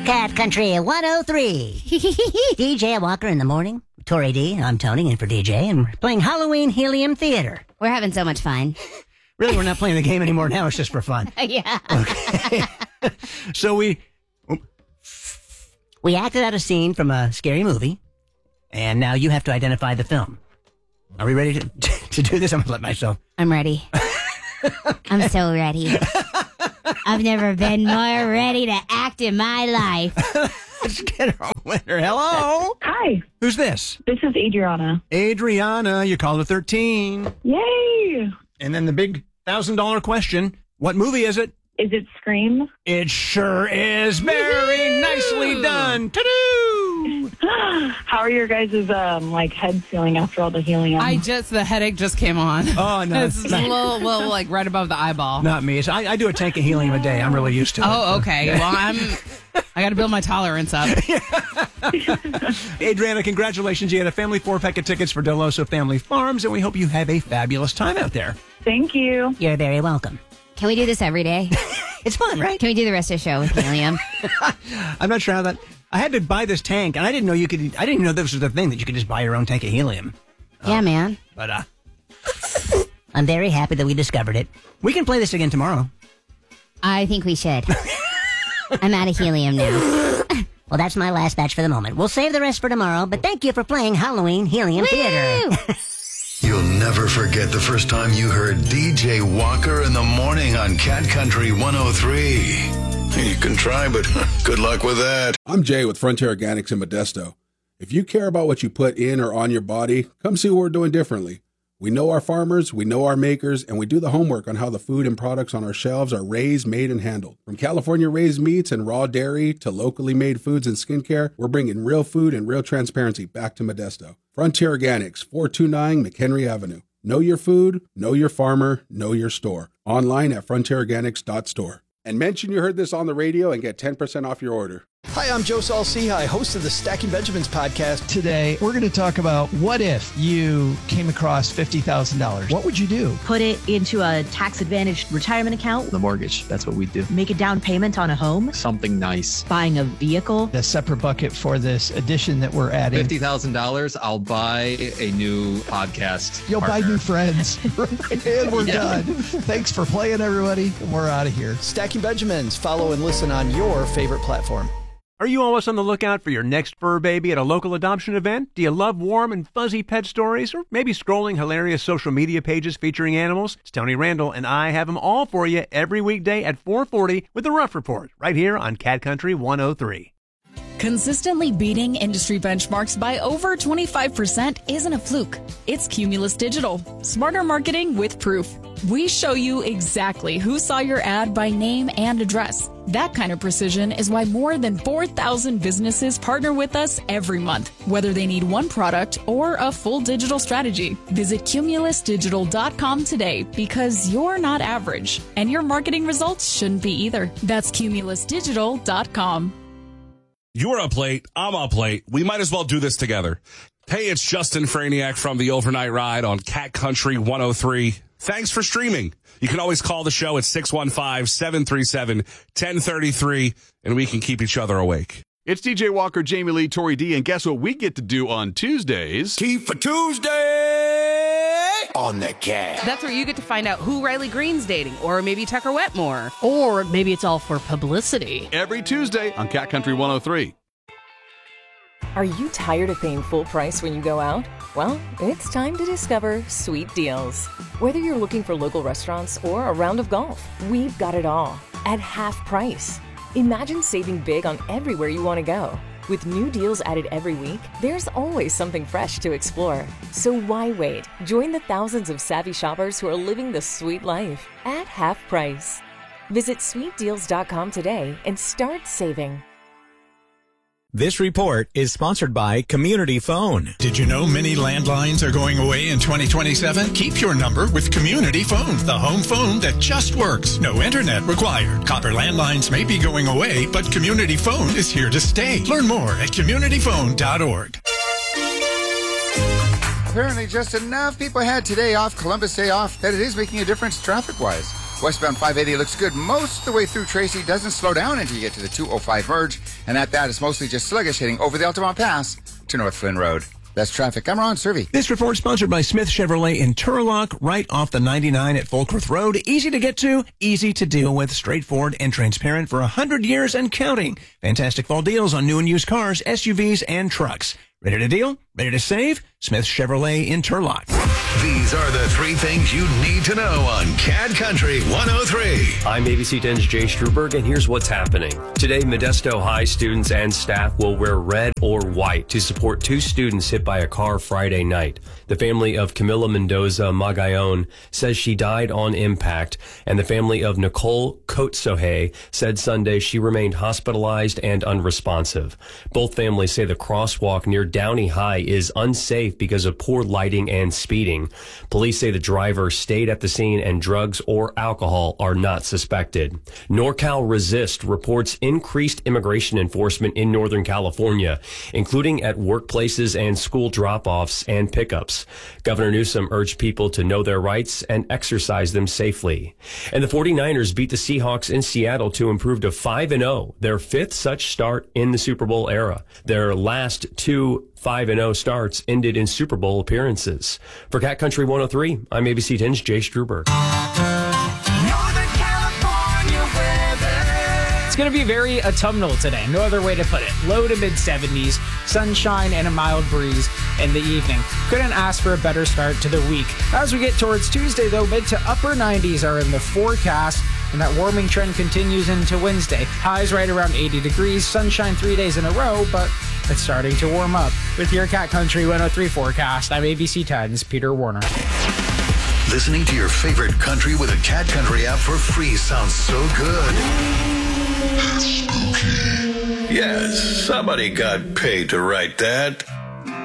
Cat Country 103. DJ Walker in the morning. Tori D. I'm Tony in for DJ, and we're playing Halloween Helium Theater. We're having so much fun. Really, we're not playing the game anymore now. It's just for fun. Yeah. Okay. So we acted out a scene from a scary movie, and now you have to identify the film. Are we ready to do this? I'm going to let myself. I'm ready. I'm so ready. I've never been more ready to act in my life. Let's get our winner. Hello? Hi. Who's this? This is Adriana. Adriana, you called a 13. Yay! And then the big $1,000 question, what movie is it? Is it Scream? It sure is. Very nicely done. Ta-doo! How are your guys' heads feeling after all the helium? The headache just came on. Oh, no. It's a little, like right above the eyeball. Not me. So I do a tank of helium a day. I'm really used to it. Oh, okay. Well, I got to build my tolerance up. Adriana, congratulations. You had a family 4-pack of tickets for Deloso Family Farms, and we hope you have a fabulous time out there. Thank you. You're very welcome. Can we do this every day? It's fun, right? Can we do the rest of the show with helium? I'm not sure how that... I had to buy this tank, and I didn't know I didn't even know this was a thing that you could just buy your own tank of helium. Yeah, man. But I'm very happy that we discovered it. We can play this again tomorrow. I think we should. I'm out of helium now. Well, that's my last batch for the moment. We'll save the rest for tomorrow, but thank you for playing Halloween Helium Theater. You'll never forget the first time you heard DJ Walker in the morning on Cat Country 103. You can try, but good luck with that. I'm Jay with Frontier Organics in Modesto. If you care about what you put in or on your body, come see what we're doing differently. We know our farmers, we know our makers, and we do the homework on how the food and products on our shelves are raised, made, and handled. From California raised meats and raw dairy to locally made foods and skincare, we're bringing real food and real transparency back to Modesto. Frontier Organics, 429 McHenry Avenue. Know your food, know your farmer, know your store. Online at frontierorganics.store. And mention you heard this on the radio and get 10% off your order. Hi, I'm Joe Saul-Sehy, host of the Stacking Benjamins podcast. Today, we're going to talk about what if you came across $50,000? What would you do? Put it into a tax-advantaged retirement account. The mortgage, that's what we do. Make a down payment on a home. Something nice. Buying a vehicle. A separate bucket for this addition that we're adding. $50,000, I'll buy a new podcast. You'll partner. buy new friends. And we're done. Thanks for playing, everybody. And we're out of here. Stacking Benjamins. Follow and listen on your favorite platform. Are you always on the lookout for your next fur baby at a local adoption event? Do you love warm and fuzzy pet stories? Or maybe scrolling hilarious social media pages featuring animals? It's Tony Randall, and I have them all for you every weekday at 4:40 with The Rough Report, right here on Cat Country 103. Consistently beating industry benchmarks by over 25% isn't a fluke. It's Cumulus Digital. Smarter marketing with proof. We show you exactly who saw your ad by name and address. That kind of precision is why more than 4,000 businesses partner with us every month, whether they need one product or a full digital strategy. Visit cumulusdigital.com today because you're not average, and your marketing results shouldn't be either. That's cumulusdigital.com. You're up late. I'm up late. We might as well do this together. Hey, it's Justin Franiak from the Overnight Ride on Cat Country 103. Thanks for streaming. You can always call the show at 615-737-1033, and we can keep each other awake. It's DJ Walker, Jamie Lee, Tori D, and guess what we get to do on Tuesdays? Tea for Tuesday on the Cat. That's where you get to find out who Riley Green's dating, or maybe Tucker Wetmore. Or maybe it's all for publicity. Every Tuesday on Cat Country 103. Are you tired of paying full price when you go out? Well, it's time to discover Sweet Deals. Whether you're looking for local restaurants or a round of golf, we've got it all at half price. Imagine saving big on everywhere you want to go. With new deals added every week, there's always something fresh to explore. So why wait? Join the thousands of savvy shoppers who are living the sweet life at half price. Visit sweetdeals.com today and start saving. This report is sponsored by Community Phone. Did you know many landlines are going away in 2027? Keep your number with Community Phone, the home phone that just works. No internet required. Copper landlines may be going away, but Community Phone is here to stay. Learn more at communityphone.org. Apparently just enough people had today off, Columbus Day off, that it is making a difference traffic-wise. Westbound 580 looks good most of the way through Tracy. Doesn't slow down until you get to the 205 merge. And at that, it's mostly just sluggish heading over the Altamont Pass to North Flynn Road. That's traffic. I'm Ron Servey. This report sponsored by Smith Chevrolet in Turlock, right off the 99 at Folkworth Road. Easy to get to, easy to deal with, straightforward and transparent for 100 years and counting. Fantastic fall deals on new and used cars, SUVs, and trucks. Ready to deal? Ready to save? Smith Chevrolet in Turlock. These are the three things you need to know on Cat Country 103. I'm ABC 10's Jay Struberg, and here's what's happening. Today, Modesto High students and staff will wear red or white to support two students hit by a car Friday night. The family of Camila Mendoza Magayon says she died on impact, and the family of Nicole Kotsohe said Sunday she remained hospitalized and unresponsive. Both families say the crosswalk near Downey High is unsafe because of poor lighting and speeding. Police say the driver stayed at the scene and drugs or alcohol are not suspected. NorCal Resist reports increased immigration enforcement in Northern California, including at workplaces and school drop-offs and pickups. Governor Newsom urged people to know their rights and exercise them safely. And the 49ers beat the Seahawks in Seattle to improve to 5-0, their fifth such start in the Super Bowl era. Their last two 5-0 starts ended in Super Bowl appearances. For Cat Country 103, I'm ABC 10's Jay Struberg. It's going to be very autumnal today. No other way to put it. Low to mid-70s, sunshine and a mild breeze in the evening. Couldn't ask for a better start to the week. As we get towards Tuesday, though, mid to upper 90s are in the forecast, and that warming trend continues into Wednesday. Highs right around 80 degrees, sunshine 3 days in a row, but it's starting to warm up. With your Cat Country 103 forecast, I'm ABC 10's Peter Warner. Listening to your favorite country with a Cat Country app for free sounds so good. Yes, somebody got paid to write that.